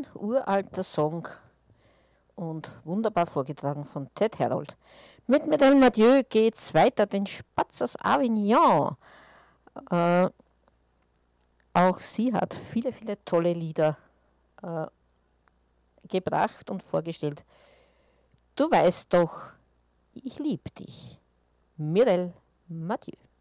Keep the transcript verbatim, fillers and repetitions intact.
ein uralter Song und wunderbar vorgetragen von Ted Herold. Mit Madame Mathieu geht's weiter, den Spatz aus Avignon. Äh, auch sie hat viele, viele tolle Lieder äh, gebracht und vorgestellt. Du weißt doch, ich lieb dich. Mireille Mathieu.